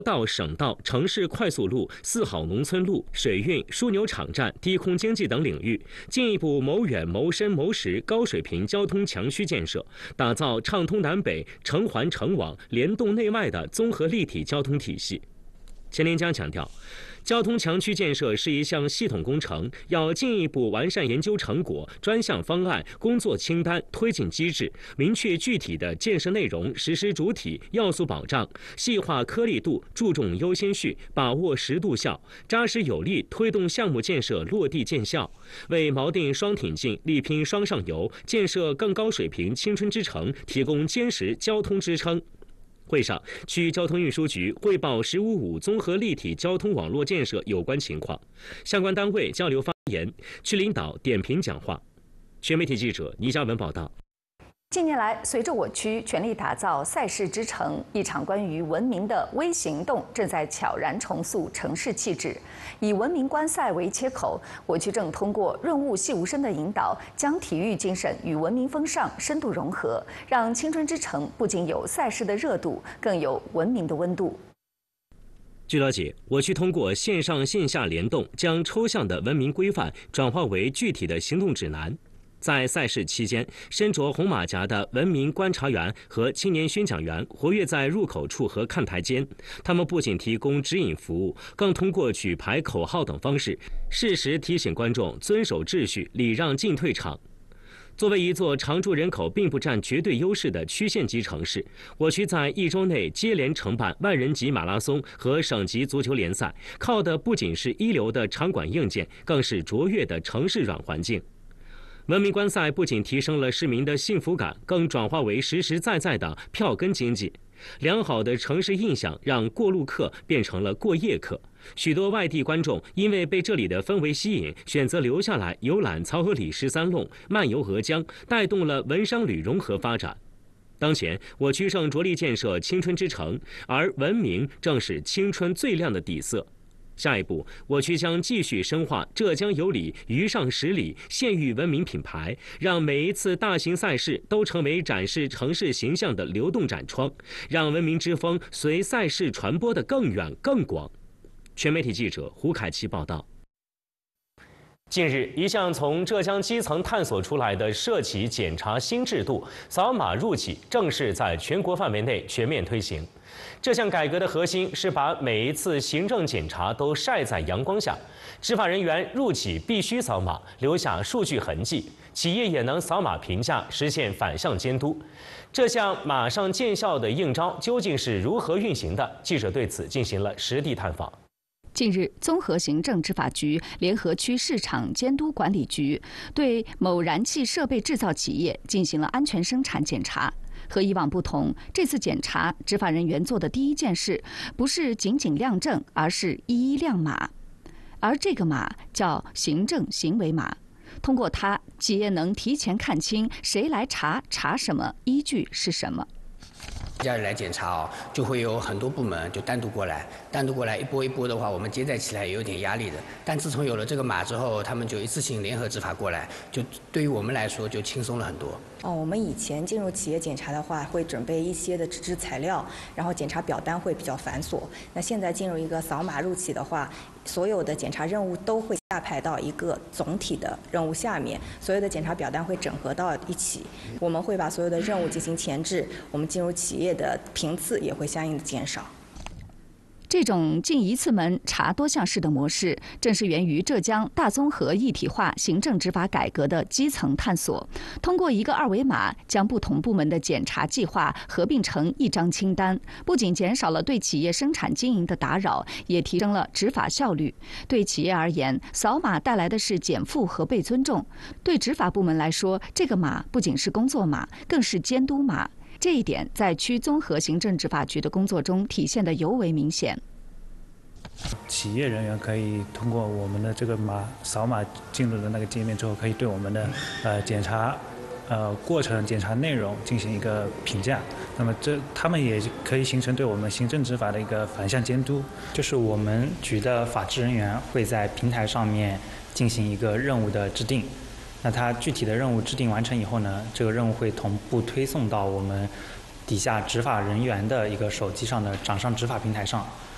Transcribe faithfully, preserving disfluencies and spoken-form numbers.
道、省道、城市快速路、四好农村路、水运、枢纽场站、低空经济等领域，进一步谋远、谋深、谋实高水平交通强区建设，打造畅通南北、城环城网、联动内外的综合立体交通体系。钱连江强调，交通强区建设是一项系统工程，要进一步完善研究成果、专项方案、工作清单、推进机制，明确具体的建设内容、实施主体、要素保障，细化颗粒度，注重优先序，把握时度效，扎实有力推动项目建设落地见效，为锚定双挺进、力拼双上游、建设更高水平青春之城提供坚实交通支撑。会上，区交通运输局汇报“十五五”综合立体交通网络建设有关情况，相关单位交流发言，区领导点评讲话。全媒体记者倪嘉文报道。 近年来，随着我区全力打造赛事之城，一场关于文明的微行动正在悄然重塑城市气质。以文明观赛为切口，我区正通过润物细无声的引导，将体育精神与文明风尚深度融合，让青春之城不仅有赛事的热度，更有文明的温度。 据了解，我区通过线上线下联动，将抽象的文明规范转化为具体的行动指南。在赛事期间，身着红马甲的文明观察员和青年宣讲员活跃在入口处和看台间。他们不仅提供指引服务，更通过举牌、口号等方式，适时提醒观众遵守秩序、礼让进退场。作为一座常住人口并不占绝对优势的区县级城市，我区在一周内接连承办万人级马拉松和省级足球联赛，靠的不仅是一流的场馆硬件，更是卓越的城市软环境。文明观赛不仅提升了市民的幸福感，更转化为实实在在的票根经济。良好的城市印象让过路客变成了过夜客，许多外地观众因为被这里的氛围吸引，选择留下来游览漕河里十三弄、漫游鹅江，带动了文商旅融合发展。当前，我区正着力建设青春之城，而文明正是青春最亮的底色。下一步，我区将继续深化浙江有礼、渝上十里、县域文明品牌，让每一次大型赛事都成为展示城市形象的流动展窗，让文明之风随赛事传播得更远更广。全媒体记者胡凯奇报道。近日，一项从浙江基层探索出来的社企检查新制度——扫码入企，正式在全国范围内全面推行。这项改革的核心是把每一次行政检查都晒在阳光下，执法人员入企必须扫码，留下数据痕迹，企业也能扫码评价，实现反向监督。这项马上见效的应招究竟是如何运行的？记者对此进行了实地探访。 近日，综合行政执法局联合区市场监督管理局对某燃气设备制造企业进行了安全生产检查。和以往不同，这次检查执法人员做的第一件事不是仅仅亮证，而是一一亮码。而这个码叫行政行为码，通过它，企业能提前看清谁来查、查什么、依据是什么。 家人来检查哦，就会有很多部门就单独过来，单独过来一波一波的话，我们接待起来也有点压力的。但自从有了这个码之后，他们就一次性联合执法过来，就对于我们来说就轻松了很多。 哦，我们以前进入企业检查的话，会准备一些的纸质材料，然后检查表单会比较繁琐。那现在进入一个扫码入企的话，所有的检查任务都会下排到一个总体的任务下面，所有的检查表单会整合到一起。我们会把所有的任务进行前置，我们进入企业的频次也会相应的减少。 这种进一次门查多项式的模式，正是源于浙江大综合一体化行政执法改革的基层探索。通过一个二维码，将不同部门的检查计划合并成一张清单，不仅减少了对企业生产经营的打扰，也提升了执法效率。对企业而言，扫码带来的是减负和被尊重；对执法部门来说，这个码不仅是工作码，更是监督码。这一点在区综合行政执法局的工作中体现得尤为明显。 企业人员可以通过我们的这个码扫码进入的那个界面之后，可以对我们的呃检查呃过程、检查内容进行一个评价。那么这他们也可以形成对我们行政执法的一个反向监督。 就是我们局的法制人员会在平台上面进行一个任务的制定。那它具体的任务制定完成以后呢，这个任务会同步推送到我们底下执法人员的一个手机上的掌上执法平台上。